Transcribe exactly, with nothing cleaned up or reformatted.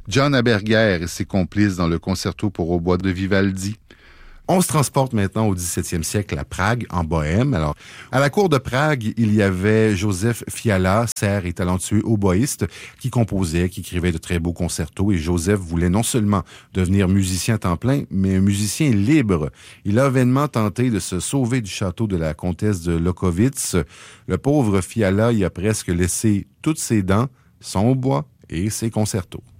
John Aberger et ses complices dans le concerto pour hautbois de Vivaldi. On se transporte maintenant au dix-septième siècle à Prague, en Bohême. Alors, à la cour de Prague, il y avait Joseph Fiala, serbe et talentueux hautboïste, qui composait, qui écrivait de très beaux concertos. Et Joseph voulait non seulement devenir musicien à temps plein, mais un musicien libre. Il a vainement tenté de se sauver du château de la comtesse de Lockovitz. Le pauvre Fiala y a presque laissé toutes ses dents, son hautbois et ses concertos.